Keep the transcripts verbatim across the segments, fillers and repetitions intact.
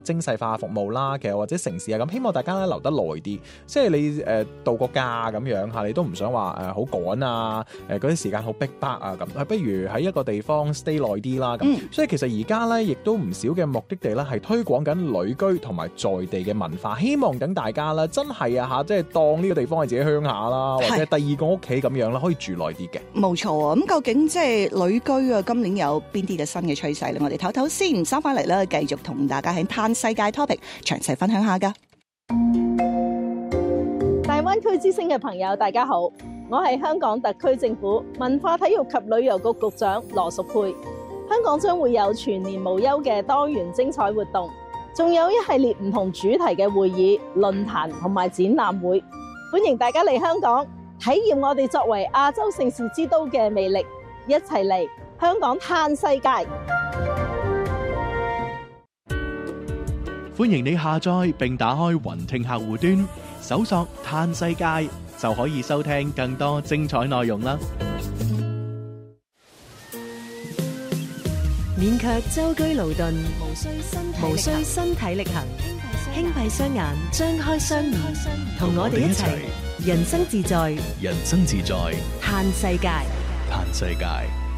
精細化服務啦，其實或者城市啊咁，希望大家咧留得耐啲，即係你誒、呃、度個假咁樣嚇，你都唔想話誒好趕啊，誒嗰啲時間好逼迫啊咁，係不如喺一個地方 stay 耐啲啦咁。嗯、所以其實而家咧亦都唔少嘅目的地咧係推廣緊旅居同埋在地嘅文化，希望等大家咧真係啊嚇，即係當呢個地方係自己鄉下啦，或者第二個屋企咁樣啦，可以住耐啲嘅。冇錯啊！咁究竟即係旅居啊，今年有邊啲嘅新嘅趨勢咧？我哋唞唞先，收翻嚟咧，繼續同大家喺嘆世界 topic 詳細分享下噶。 大灣區之星嘅朋友，大家好，我係香港特區政府文化體育及旅遊局局長羅淑佩。香港將會有全年無休嘅多元精彩活動，仲有一系列唔同主題嘅會議、論壇同埋展覽會，歡迎大家嚟香港體驗我哋作為亞洲盛事之都嘅魅力，一齊嚟香港嘆世界。 歡迎你下載並打開雲聽客戶端，搜索嘆世界就可以收聽更多精彩內容啦。 免卻舟車勞頓，無需身體無需身體力行，輕閉雙眼，張開雙耳，同我哋一齊人生自在， 人生自在， 嘆世界， 嘆世界。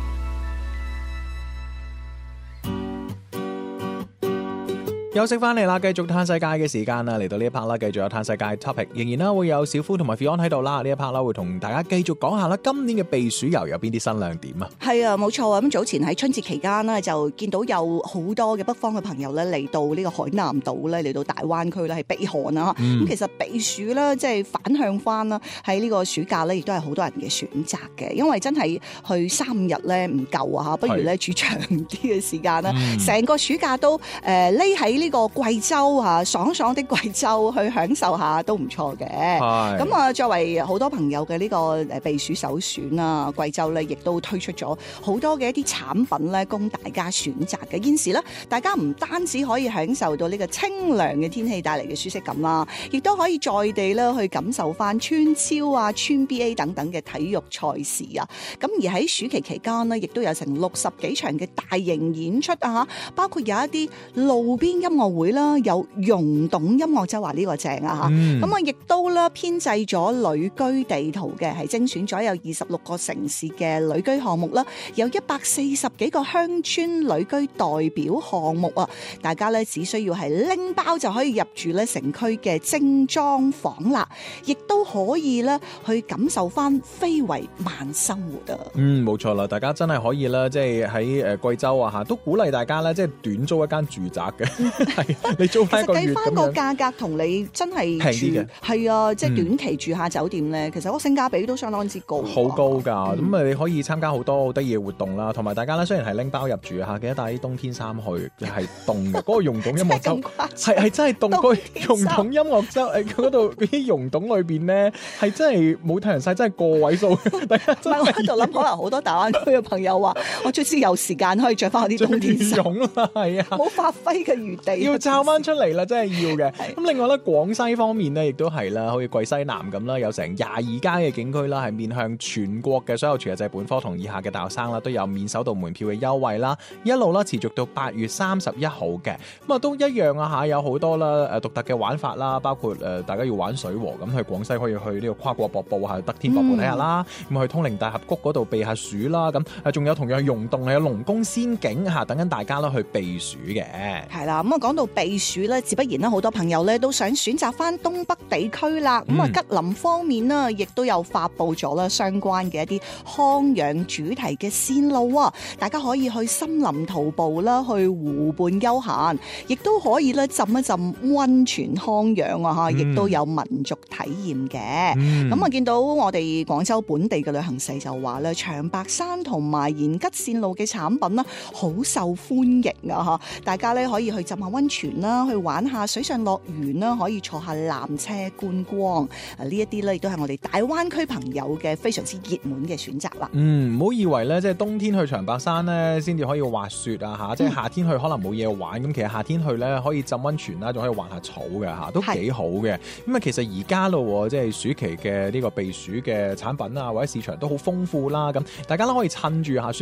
休息翻嚟啦，繼續嘆世界嘅時間啦，嚟到呢一 part 啦，繼續有嘆世界 topic， 仍然啦會有小夫同埋 Fion 喺度啦，呢一 part 啦會同大家繼續講下啦，今年嘅避暑遊有邊啲新亮點啊？ 係啊，冇錯啊！咁早前喺春節期間呢，就見到有好多嘅北方嘅朋友咧嚟到呢個海南島咧，嚟到大灣區咧係避寒啊！咁、嗯、其實避暑咧即係反向翻啦，喺呢個暑假咧亦都係好多人嘅選擇嘅，因為真係去三日咧唔夠啊，不如咧住長啲嘅時間啦，成、嗯、個暑假都誒匿喺呢個貴州啊，爽爽的貴州去享受下都唔錯嘅。咁啊，作為好多朋友嘅呢個誒避暑首選啊，貴州咧亦都推出咗好多嘅一啲產品咧，供大家選擇嘅。現時咧，大家唔單止可以享受到呢個清涼嘅天氣帶嚟嘅舒適感啦，亦都可以在地咧去感受翻村超啊、村 B A 等等嘅體育賽事啊。咁而喺暑期期間呢，亦都有成六十幾場嘅大型演出啊，包括有一啲路邊音樂會啦，有溶洞音樂周，話呢個正啊吓，咁啊亦都啦編製咗旅居地圖嘅，係精選咗有二十六個城市嘅旅居項目啦，有一百四十幾個鄉村旅居代表項目啊，大家咧只需要係拎包就可以入住咧城區嘅精裝房啦，亦都可以咧去感受翻非遺慢生活啊。 嗯，冇錯啦，大家真係可以啦，即係喺誒貴州啊吓，都鼓勵大家咧，即係短租一間住宅嘅。係你租翻一個月咁樣，其實計翻個價格同你真係平啲嘅，係啊，即係短期住下酒店咧，嗯、其實個性價比都相當之高， 好高㗎。咁啊、嗯，你可以參加好多好得意嘅活動啦，同埋大家咧雖然係拎包入住嚇，記得帶啲冬天衫去，係凍嘅。嗰個溶洞音樂周係係真係凍，個溶洞音樂周誒嗰度嗰啲溶洞裏邊咧係真係冇太陽曬，真係個位數。大家真係我喺度諗，可能好多大灣區嘅朋友話，我最知有時間可以着翻我啲冬天衫啦，係啊， 冇發揮嘅餘地。 要抄翻出嚟啦，真係要嘅。咁另外咧，廣西方面咧，亦都係啦，好似桂西南咁啦，有成廿二間嘅景區啦，係面向全國嘅所有全日制本科同以下嘅大學生啦，都有免首度門票嘅優惠啦，一路啦持續到八月三十一號嘅。咁啊，都一樣啊嚇，有好多啦誒獨特嘅玩法啦，包括誒大家要玩水河咁，去廣西可以去呢個跨國瀑布嚇，德天瀑布睇下啦，咁、嗯、去通靈大峽谷嗰度避下暑啦，咁誒仲有同樣溶洞係有龍宮仙境嚇，等緊大家啦去避暑嘅。 係啦，咁啊講到避暑咧，自不然啦，好多朋友咧都想選擇翻東北地區啦。咁啊、嗯，吉林方面呢，亦都有發布咗啦相關嘅一啲康養主題嘅線路啊，大家可以去森林徒步啦，去湖畔休閒，亦都可以咧浸一浸溫泉康養啊，吓、嗯，亦都有民族體驗嘅。咁啊、嗯，見到我哋廣州本地嘅旅行社就話咧，長白山同埋延吉線路嘅產品啦，好受歡迎啊，吓，大家咧可以去浸下溫泉啦，去玩下水上樂園啦，可以坐下纜車觀光啊，呢一啲咧亦都係我哋大灣區朋友嘅非常之熱門嘅選擇啦。 嗯，唔好以為咧，即係冬天去長白山咧，先至可以滑雪啊吓，即係夏天去可能冇嘢玩，咁、嗯、其實夏天去咧可以浸溫泉啦，仲可以滑下草嘅吓，都幾好嘅。咁啊，其實而家咯，即係暑期嘅呢個避暑嘅產品啊，或者市場都好豐富啦，咁大家都可以趁住吓暑假即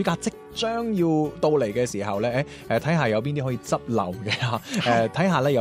將要到嚟嘅時候咧，誒誒睇下有邊啲可以執漏嘅嚇，誒睇下咧有